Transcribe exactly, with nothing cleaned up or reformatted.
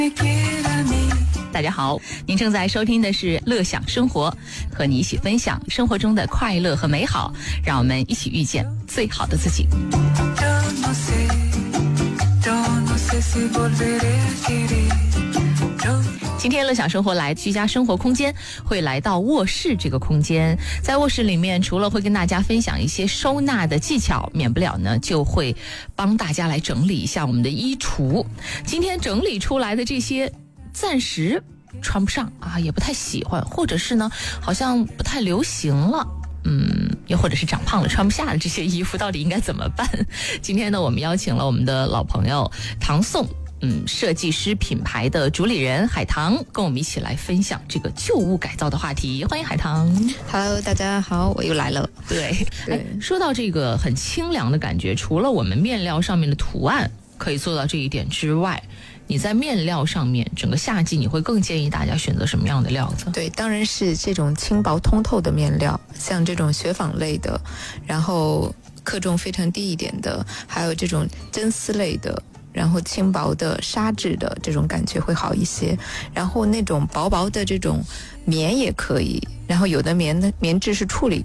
大家好，您正在收听的是乐享生活，和你一起分享生活中的快乐和美好，让我们一起遇见最好的自己。今天乐享生活来居家生活空间会来到卧室这个空间，在卧室里面除了会跟大家分享一些收纳的技巧，免不了呢就会帮大家来整理一下我们的衣橱。今天整理出来的这些暂时穿不上啊，也不太喜欢，或者是呢好像不太流行了，嗯，又或者是长胖了穿不下的这些衣服到底应该怎么办？今天呢我们邀请了我们的老朋友唐宋嗯，设计师品牌的主理人海棠，跟我们一起来分享这个旧物改造的话题。欢迎海棠。 Hello， 大家好，我又来了。 对，对，说到这个很清凉的感觉，除了我们面料上面的图案可以做到这一点之外，你在面料上面，整个夏季你会更建议大家选择什么样的料子？ 对，当然是这种轻薄通透的面料，像这种雪纺类的，然后克重非常低一点的，还有这种真丝类的，然后轻薄的纱质的这种感觉会好一些，然后那种薄薄的这种棉也可以，然后有的棉的棉质是处理